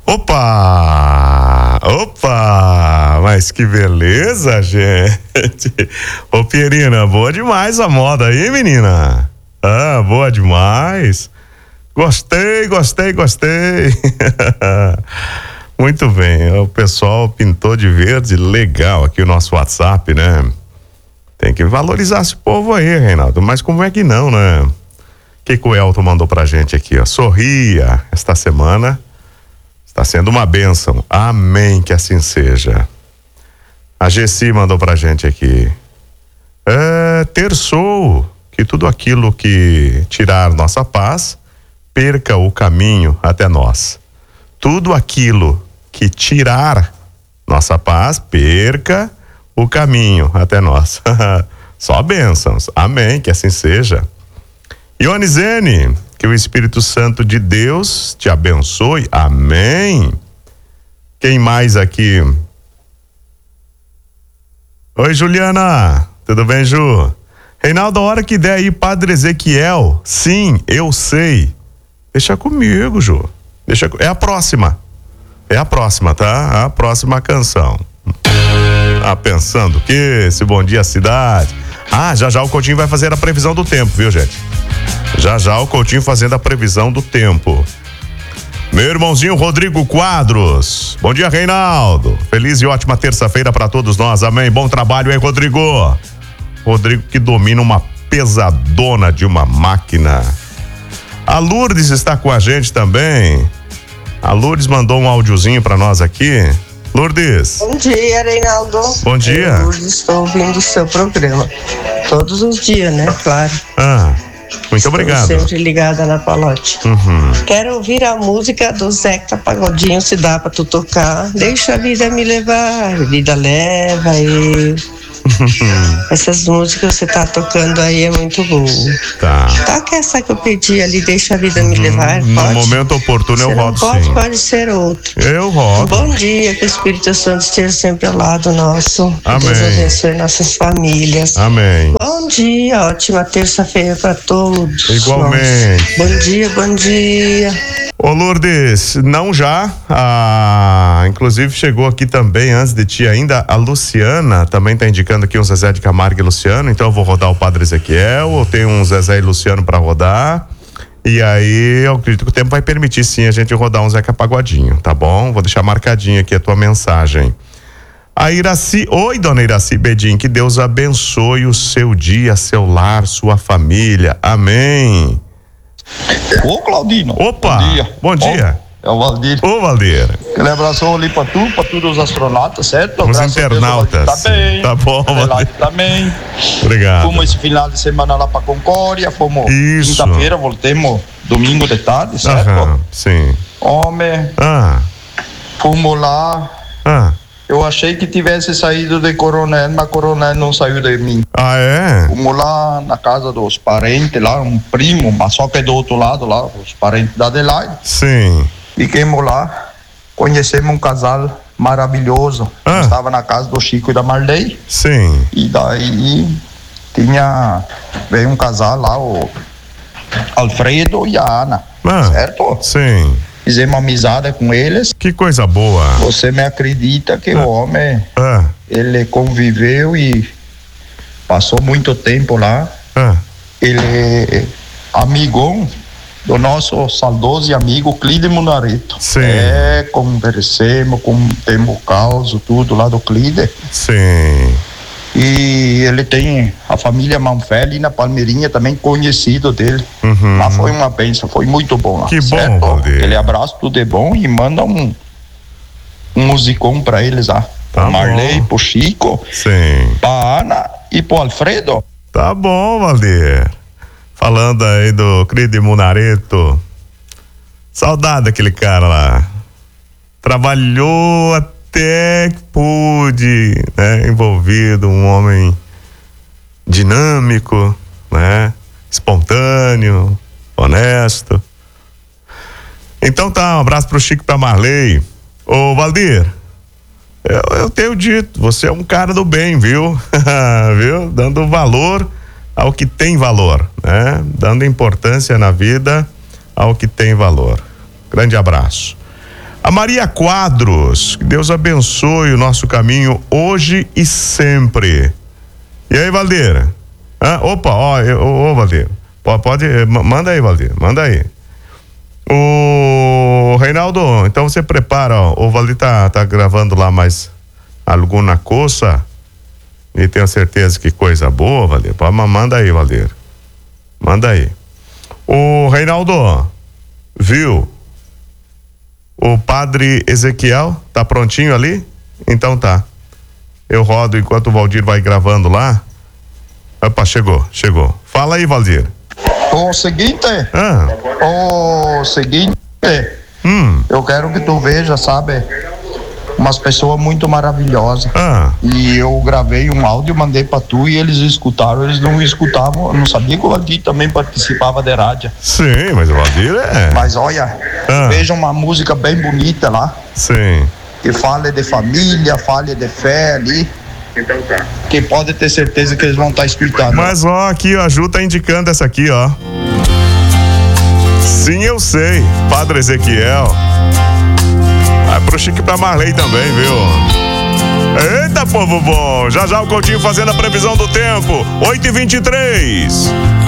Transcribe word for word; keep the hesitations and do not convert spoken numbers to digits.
Opa! Opa! Mas que beleza, gente! Ô, Pierina, boa demais a moda aí, menina! Ah, boa demais! Gostei, gostei, gostei! Muito bem, o pessoal pintou de verde, legal aqui o nosso WhatsApp, né? Tem que valorizar esse povo aí, Reinaldo, mas como é que não, né? O que, que o Elton mandou pra gente aqui, ó? Sorria esta semana. Está sendo uma bênção. Amém, que assim seja. A Gessi mandou pra gente aqui. É, terçou que tudo aquilo que tirar nossa paz, perca o caminho até nós. Tudo aquilo que tirar nossa paz, perca o caminho até nós. Só bênçãos. Amém, que assim seja. Ionizene, que o Espírito Santo de Deus te abençoe. Amém. Quem mais aqui? Oi, Juliana. Tudo bem, Ju? Reinaldo, a hora que der aí, Padre Ezequiel. Sim, eu sei. Deixa comigo, Ju. Deixa, é a próxima. É a próxima, tá? A próxima canção. Ah, pensando que esse Bom Dia Cidade. Ah, já já o Coutinho vai fazer a previsão do tempo, viu, gente? Já já o Coutinho fazendo a previsão do tempo. Meu irmãozinho Rodrigo Quadros. Bom dia, Reinaldo. Feliz e ótima terça-feira para todos nós. Amém. Bom trabalho aí, Rodrigo. Rodrigo que domina uma pesadona de uma máquina. A Lourdes está com a gente também. A Lourdes mandou um áudiozinho para nós aqui. Lourdes. Bom dia, Reinaldo. Bom dia. Eu, Lourdes, estou ouvindo o seu programa. Todos os dias, né? Claro. Ah, muito estou obrigado. Sempre ligada na Palote. Uhum. Quero ouvir a música do Zeca Pagodinho, se dá pra tu tocar. Deixa a vida me levar, a vida leva eu. Essas músicas que você tá tocando aí é muito boa. Tá. Toca essa que eu pedi ali, deixa a vida me Uhum. levar. No Pode? momento oportuno Se eu não rodo, pode, sim. pode ser outro. Eu rodo. Bom dia, que o Espírito Santo esteja sempre ao lado nosso. Que Amém. Deus abençoe nossas famílias. Amém. Bom dia, ótima terça-feira para todos. Igualmente. Bom dia, bom dia. Ô, Lourdes, não já, ah, inclusive chegou aqui também, antes de ti ainda, a Luciana, também tá indicando aqui um Zezé de Camargo e Luciano, então eu vou rodar o Padre Ezequiel, eu tenho um Zezé e Luciano para rodar, e aí eu acredito que o tempo vai permitir sim a gente rodar um Zeca Pagodinho, tá bom? Vou deixar marcadinho aqui a tua mensagem. A Iraci, oi, dona Iraci Bedin, que Deus abençoe o seu dia, seu lar, sua família, amém. Ô, Claudino. Opa! Bom dia. Bom dia. Ó, é o Valdir. Ô, Valdir. Aquele abração ali pra tu, pra todos os astronautas, certo? Os Graças a Deus, internautas. Tá bem. Tá bom, Adelaide Valdir. também. Obrigado. Fomos esse final de semana lá pra Concórdia, fomos Isso. quinta-feira, voltemos domingo de tarde, certo? Aham, sim. Homem, Ah, fomos lá. ah. Eu achei que tivesse saído de Coronel, mas Coronel não saiu de mim. Ah, é? Fomos lá na casa dos parentes, lá, um primo, mas só que é do outro lado lá, os parentes da Adelaide. Sim. Fiquemos lá, conhecemos um casal maravilhoso. Ah. Estava na casa do Chico e da Marley. Sim. E daí tinha, veio um casal lá, o Alfredo e a Ana. Ah, certo? sim. Fizemos amizade com eles. Que coisa boa. Você me acredita que Ah. o homem, Ah, ele conviveu e passou muito tempo lá. ah. Ele é amigão do nosso saudoso amigo Clide Munareto. Sim. É, conversemos, com temos causa, tudo lá do Clide. Sim. E ele tem a família Manfeli na Palmeirinha, também conhecido dele. Uhum. Lá foi uma bênção, foi muito bom lá. Que bom, certo? Valdir. Aquele abraço, tudo é bom, e manda um, um musicão pra eles lá. Tá pro Marley, bom. pro Chico, Sim. pra Ana e pro Alfredo. Tá bom, Valdir. Falando aí do Cride Munareto. Saudade daquele cara lá. Trabalhou até que pude, né? Envolvido, um homem dinâmico, né? Espontâneo, honesto. Então tá, um abraço pro Chico e pra Marley. Ô, Valdir, eu, eu tenho dito, você é um cara do bem, viu? Viu? Dando valor ao que tem valor, né? Dando importância na vida ao que tem valor. Grande abraço. A Maria Quadros, que Deus abençoe o nosso caminho hoje e sempre. E aí, Valdeira? Ah, opa, ó, ô, ô Valdeira. Pode, pode, manda aí, Valdeira, manda aí. O Reinaldo, então você prepara, ó, o Valdir tá, tá gravando lá mais alguma coisa e tenho certeza que coisa boa, Valdir. Manda aí, Valdir. Manda aí. O Reinaldo, viu? O padre Ezequiel tá prontinho ali? Então tá. Eu rodo enquanto o Valdir vai gravando lá. Opa, chegou, chegou. Fala aí, Valdir. O seguinte, Ah. o seguinte, Hum. eu quero que tu veja, sabe, umas pessoas muito maravilhosas. Ah. E eu gravei um áudio, mandei pra tu e eles escutaram, eles não escutavam, eu não sabia que o Valdir também participava da rádio. Sim, mas o Valdir é. Mas olha, Ah. veja uma música bem bonita lá, Sim. que fala de família, fala de fé ali. Então tá. Que pode ter certeza que eles vão estar escutando. Mas ó, aqui ó, a Ju tá indicando essa aqui, ó. Sim, eu sei, Padre Ezequiel. Vai pro Chique, pra Marley também, viu? Eita, povo bom! Já já o Coutinho fazendo a previsão do tempo. oito e vinte e três.